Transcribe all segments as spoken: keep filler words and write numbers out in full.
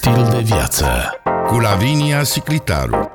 stil de viață cu Lavinia Siclitaru.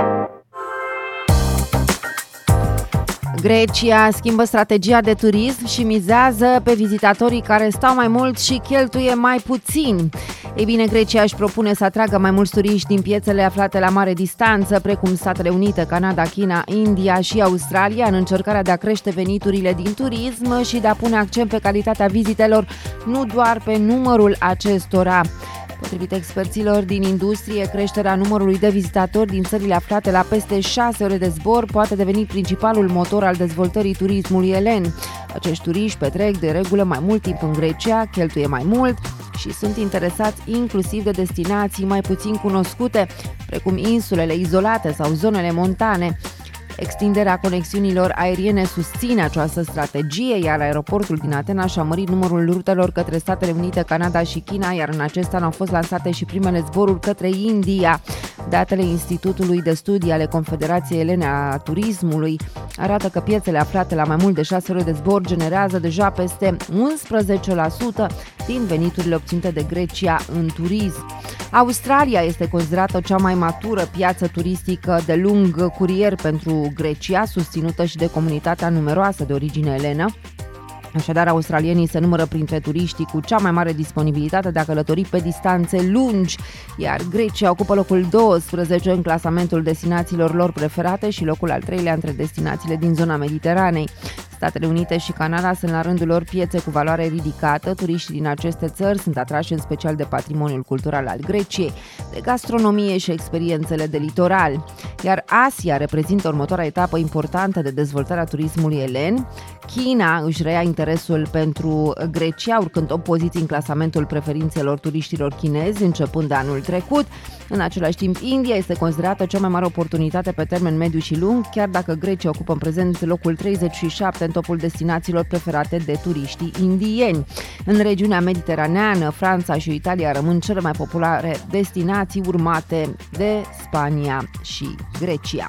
Grecia schimbă strategia de turism și mizează pe vizitatorii care stau mai mult și cheltuie mai puțin. Ei bine, Grecia își propune să atragă mai mulți turiști din piețele aflate la mare distanță, precum Statele Unite, Canada, China, India și Australia, în încercarea de a crește veniturile din turism și de a pune accent pe calitatea vizitelor, nu doar pe numărul acestora. Potrivit experților din industrie, creșterea numărului de vizitatori din țările aflate la peste șase ore de zbor poate deveni principalul motor al dezvoltării turismului elen. Acești turiști petrec de regulă mai mult timp în Grecia, cheltuie mai mult și sunt interesați inclusiv de destinații mai puțin cunoscute, precum insulele izolate sau zonele montane. Extinderea conexiunilor aeriene susține această strategie, iar aeroportul din Atena și-a mărit numărul rutelor către Statele Unite, Canada și China, iar în acest an au fost lansate și primele zboruri către India. Datele Institutului de Studii ale Confederației Elene a Turismului arată că piețele aflate la mai mult de șase ore de zbor generează deja peste unsprezece la sută din veniturile obținute de Grecia în turism. Australia este considerată cea mai matură piață turistică de lung curier pentru Grecia, susținută și de comunitatea numeroasă de origine elenă. Așadar, australienii se numără printre turiștii cu cea mai mare disponibilitate de a călători pe distanțe lungi, iar Grecia ocupă locul doisprezece în clasamentul destinațiilor lor preferate și locul al treilea între destinațiile din zona Mediteranei. Statele Unite și Canada sunt la rândul lor piețe cu valoare ridicată. Turiștii din aceste țări sunt atrași în special de patrimoniul cultural al Greciei, de gastronomie și experiențele de litoral. Iar Asia reprezintă următoarea etapă importantă de dezvoltare a turismului elen. China își reia interesul pentru Grecia, urcând o poziție în clasamentul preferințelor turiștilor chinezi începând de anul trecut. În același timp, India este considerată cea mai mare oportunitate pe termen mediu și lung, chiar dacă Grecia ocupă în prezent locul treizeci și șapte în topul destinațiilor preferate de turiștii indieni. În regiunea mediteraneană, Franța și Italia rămân cele mai populare destinații, urmate de Spania și Grecia.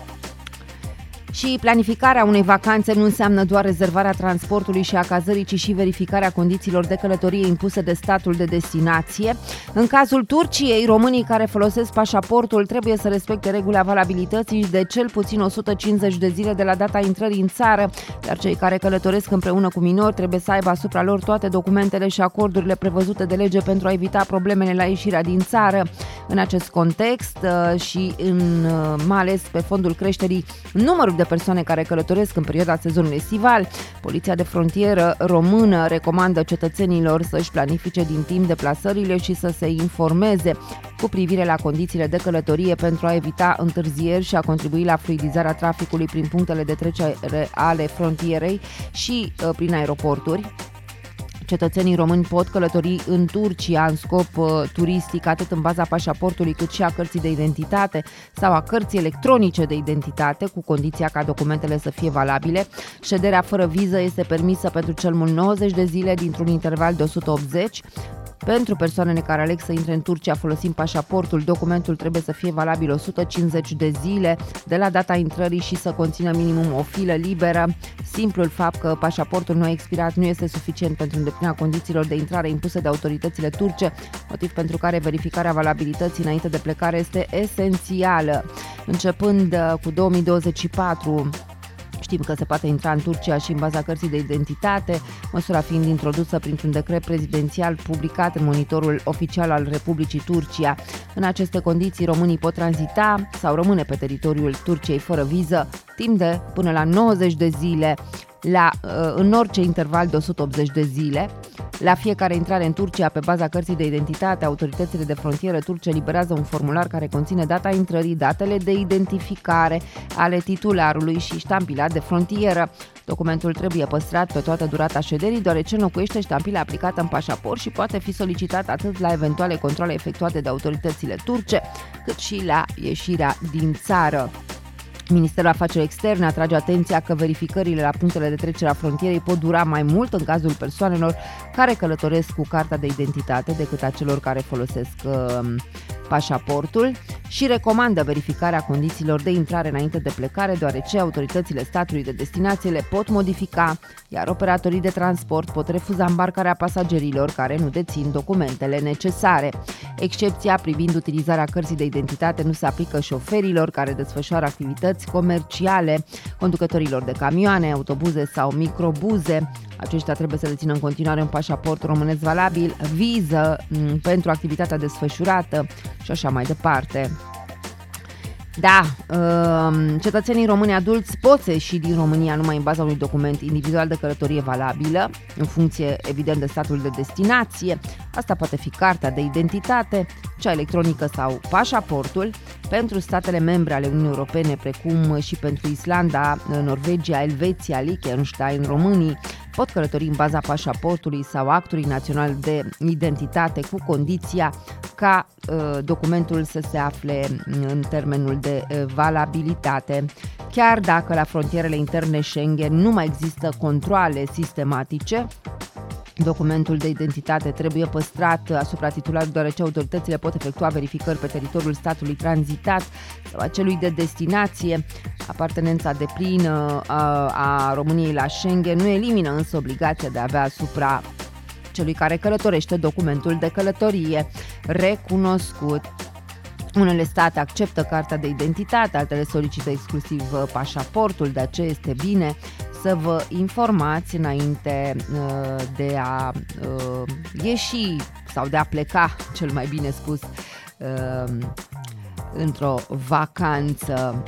Și planificarea unei vacanțe nu înseamnă doar rezervarea transportului și a cazării, ci și verificarea condițiilor de călătorie impuse de statul de destinație. În cazul Turciei, românii care folosesc pașaportul trebuie să respecte regula valabilității de cel puțin o sută cincizeci de zile de la data intrării în țară, iar cei care călătoresc împreună cu minori trebuie să aibă asupra lor toate documentele și acordurile prevăzute de lege pentru a evita problemele la ieșirea din țară. În acest context și în, mai ales pe fondul creșterii numărului de persoane care călătoresc în perioada sezonului estival, Poliția de Frontieră română recomandă cetățenilor să-și planifice din timp deplasările și să se informeze cu privire la condițiile de călătorie pentru a evita întârzieri și a contribui la fluidizarea traficului prin punctele de trecere ale frontierei și uh, prin aeroporturi. Cetățenii români pot călători în Turcia în scop uh, turistic atât în baza pașaportului cât și a cărții de identitate sau a cărții electronice de identitate, cu condiția ca documentele să fie valabile. Șederea fără viză este permisă pentru cel mult nouăzeci de zile dintr-un interval de o sută optzeci. Pentru persoanele care aleg să intre în Turcia folosind pașaportul, documentul trebuie să fie valabil o sută cincizeci de zile de la data intrării și să conțină minimum o filă liberă. Simplul fapt că pașaportul nu a expirat nu este suficient pentru îndeplinirea condițiilor de intrare impuse de autoritățile turce, motiv pentru care verificarea valabilității înainte de plecare este esențială. Începând cu două mii douăzeci și patru, știm că se poate intra în Turcia și în baza cărții de identitate, măsura fiind introdusă printr-un decret prezidențial publicat în monitorul oficial al Republicii Turcia. În aceste condiții, românii pot tranzita sau rămâne pe teritoriul Turciei fără viză timp de până la nouăzeci de zile, la, în orice interval de o sută optzeci de zile. La fiecare intrare în Turcia pe baza cărții de identitate, autoritățile de frontieră turce eliberează un formular care conține data intrării, datele de identificare ale titularului și ștampilat de frontieră. Documentul trebuie păstrat pe toată durata șederii, deoarece înlocuiește ștampila aplicată în pașaport și poate fi solicitat atât la eventuale controle efectuate de autoritățile turce, cât și la ieșirea din țară. Ministerul Afacerilor Externe atrage atenția că verificările la punctele de trecere a frontierei pot dura mai mult în cazul persoanelor care călătoresc cu carta de identitate decât a celor care folosesc uh, pașaportul. și recomandă verificarea condițiilor de intrare înainte de plecare, deoarece autoritățile statului de destinație le pot modifica, iar operatorii de transport pot refuza îmbarcarea pasagerilor care nu dețin documentele necesare. Excepția privind utilizarea cărții de identitate nu se aplică șoferilor care desfășoară activități comerciale, conducătorilor de camioane, autobuze sau microbuze. Aceștia trebuie să dețină în continuare un pașaport românesc valabil, viză m, pentru activitatea desfășurată și așa mai departe. Da, cetățenii români adulți pot ieși din România numai în baza unui document individual de călătorie valabilă, în funcție, evident, de statul de destinație. Asta poate fi cartea de identitate, cea electronică sau pașaportul. Pentru statele membre ale Uniunii Europene, precum și pentru Islanda, Norvegia, Elveția, Liechtenstein, românii pot călători în baza pașaportului sau actului național de identitate, cu condiția ca uh, documentul să se afle în termenul de uh, valabilitate. Chiar dacă la frontierele interne Schengen nu mai există controale sistematice, documentul de identitate trebuie păstrat asupra titularului, deoarece autoritățile pot efectua verificări pe teritoriul statului tranzitat sau a celui de destinație. Apartenența deplină a, a României la Schengen nu elimină însă obligația de a avea asupra celui care călătorește documentul de călătorie recunoscut. Unele state acceptă cartea de identitate, altele solicită exclusiv pașaportul, de aceea este bine să vă informați înainte uh, de a uh, ieși sau de a pleca, cel mai bine spus, uh, într-o vacanță.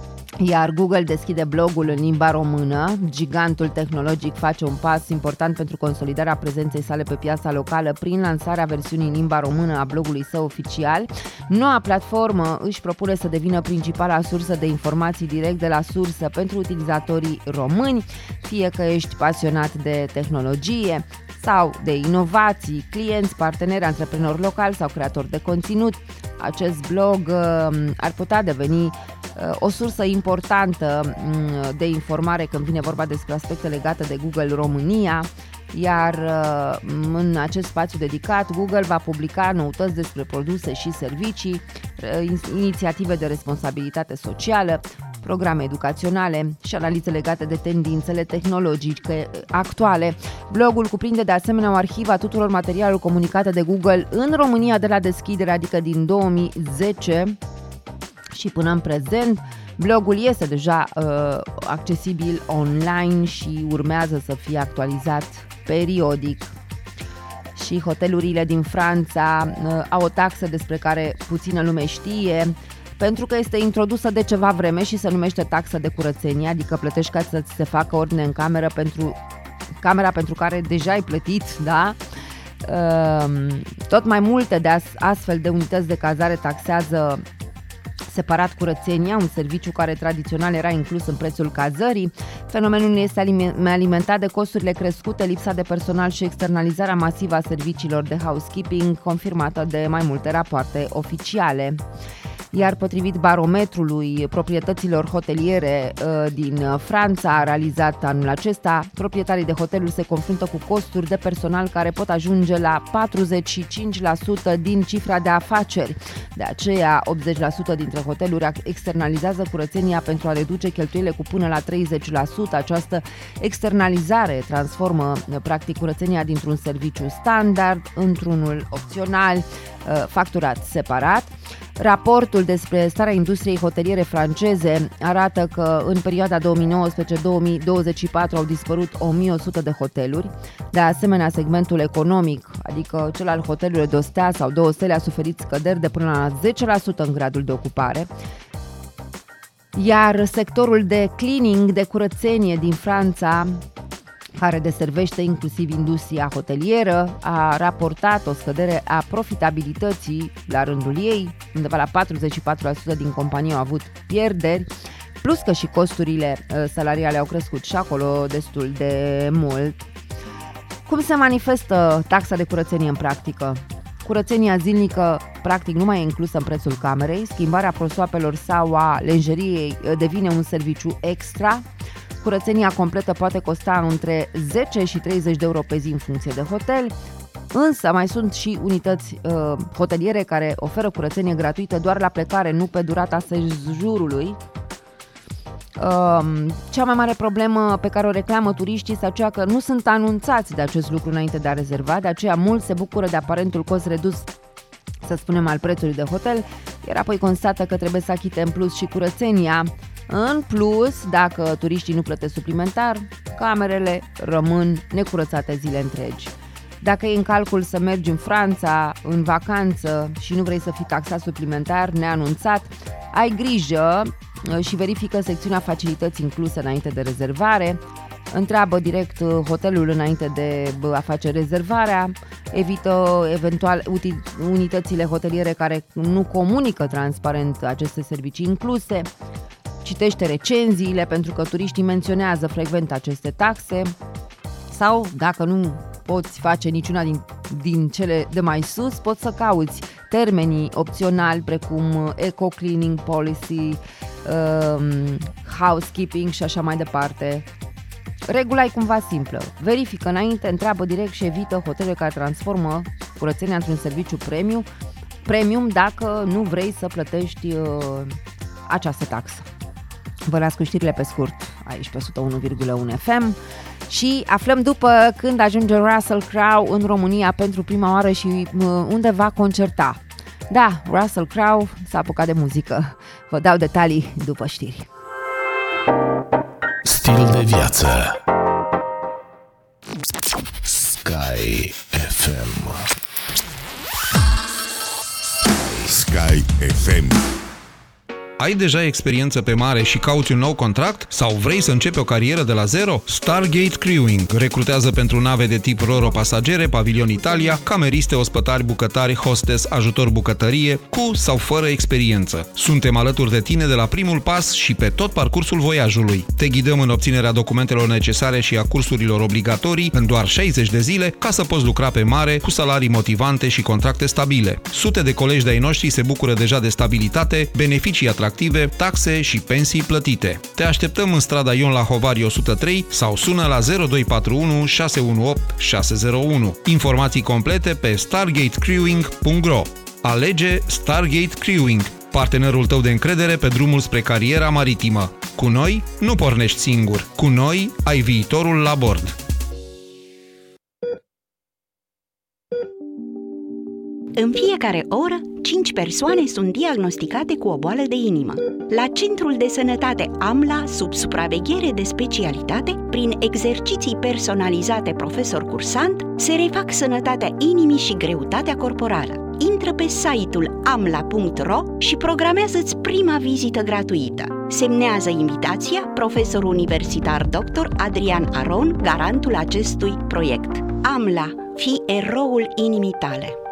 Iar Google deschide blogul în limba română. Gigantul tehnologic face un pas important pentru consolidarea prezenței sale pe piața locală prin lansarea versiunii în limba română a blogului său oficial. Noua platformă își propune să devină principala sursă de informații direct de la sursă pentru utilizatorii români, fie că ești pasionat de tehnologie sau de inovații, clienți, parteneri, antreprenori locali sau creatori de conținut. Acest blog uh, ar putea deveni uh, o sursă importantă uh, de informare când vine vorba despre aspecte legate de Google România, iar uh, în acest spațiu dedicat Google va publica noutăți despre produse și servicii, uh, inițiative de responsabilitate socială, programe educaționale și analize legate de tendințele tehnologice actuale. Blogul cuprinde de asemenea o arhivă a tuturor materialelor comunicate de Google în România de la deschidere, adică din două mii zece și până în prezent. Blogul este deja uh, accesibil online și urmează să fie actualizat periodic. Și hotelurile din Franța uh, au o taxă despre care puțină lume știe, pentru că este introdusă de ceva vreme și se numește taxă de curățenie, adică plătești ca să ți se facă ordine în cameră pentru camera pentru care deja ai plătit, da? Tot mai multe de astfel de unități de cazare taxează separat curățenia, un serviciu care tradițional era inclus în prețul cazării. Fenomenul este alimentat de costurile crescute, lipsa de personal și externalizarea masivă a serviciilor de housekeeping, confirmată de mai multe rapoarte oficiale. Iar potrivit barometrului proprietăților hoteliere uh, din Franța, realizat anul acesta, proprietarii de hoteluri se confruntă cu costuri de personal care pot ajunge la patruzeci și cinci la sută din cifra de afaceri. De aceea, optzeci la sută dintre hoteluri externalizează curățenia pentru a reduce cheltuielile cu până la treizeci la sută. Această externalizare transformă practic curățenia dintr-un serviciu standard într-unul opțional, facturat separat. Raportul despre starea industriei hoteliere franceze arată că în perioada două mii nouăsprezece două mii douăzeci și patru au dispărut o mie o sută de hoteluri. De asemenea, segmentul economic, adică cel al hotelurilor de o stea sau două stele, a suferit scăderi de până la zece la sută în gradul de ocupare. Iar sectorul de cleaning, de curățenie din Franța, care deservește inclusiv industria hotelieră, a raportat o scădere a profitabilității la rândul ei. Undeva la patruzeci și patru la sută din companii au avut pierderi, plus că și costurile salariale au crescut și acolo destul de mult. Cum se manifestă taxa de curățenie în practică? Curățenia zilnică practic nu mai e inclusă în prețul camerei, schimbarea prosoapelor sau a lenjeriei devine un serviciu extra. Curățenia completă poate costa între zece și treizeci de euro pe zi în funcție de hotel. Însă mai sunt și unități uh, hoteliere care oferă curățenie gratuită doar la plecare, nu pe durata sejurului. Uh, cea mai mare problemă pe care o reclamă turiștii este aceea că nu sunt anunțați de acest lucru înainte de a rezerva, de aceea mulți se bucură de aparentul cost redus, să spunem, al prețului de hotel, iar apoi constată că trebuie să achite în plus și curățenia. În plus, dacă turiștii nu plătesc suplimentar, camerele rămân necurățate zile întregi. Dacă e în calcul să mergi în Franța, în vacanță și nu vrei să fii taxat suplimentar, neanunțat, ai grijă și verifică secțiunea facilități incluse înainte de rezervare, întreabă direct hotelul înainte de a face rezervarea, evită eventual unitățile hoteliere care nu comunică transparent aceste servicii incluse, citește recenziile pentru că turiștii menționează frecvent aceste taxe sau, dacă nu poți face niciuna din, din cele de mai sus, poți să cauți termenii opționali precum eco-cleaning policy, um, housekeeping și așa mai departe. Regula e cumva simplă. Verifică înainte, întreabă direct și evită hotelele care transformă curățenia într-un serviciu premium, premium dacă nu vrei să plătești uh, această taxă. Vă las cu știrile pe scurt aici pe o sută unu virgulă unu F M și aflăm după când ajunge Russell Crowe în România pentru prima oară și uh, unde va concerta. Da, Russell Crowe s-a apucat de muzică. Vă dau detalii după știri. Stil de viață Sky F M. Sky F M. Ai deja experiență pe mare și cauți un nou contract? Sau vrei să începi o carieră de la zero? Stargate Crewing recrutează pentru nave de tip Roro pasagere, Pavilion Italia, cameriste, ospătari, bucătari, hostess, ajutor bucătărie, cu sau fără experiență. Suntem alături de tine de la primul pas și pe tot parcursul voiajului. Te ghidăm în obținerea documentelor necesare și a cursurilor obligatorii în doar șaizeci de zile ca să poți lucra pe mare cu salarii motivante și contracte stabile. Sute de colegi de-ai noștri se bucură deja de stabilitate, beneficii atractive, taxe și pensii plătite. Te așteptăm în strada Ion Lahovari o sută trei sau sună la zero doi patru unu șase unu opt șase zero unu. Informații complete pe stargate crewing punct ro. Alege Stargate Crewing, partenerul tău de încredere pe drumul spre cariera maritimă. Cu noi nu pornești singur. Cu noi ai viitorul la bord. În fiecare oră, cinci persoane sunt diagnosticate cu o boală de inimă. La Centrul de Sănătate AMLA, sub supraveghere de specialitate, prin exerciții personalizate profesor cursant, se refac sănătatea inimii și greutatea corporală. Intră pe site-ul amla punct ro și programează-ți prima vizită gratuită. Semnează invitația profesorul universitar doctor Adrian Aron, garantul acestui proiect. AMLA, fii eroul inimii tale.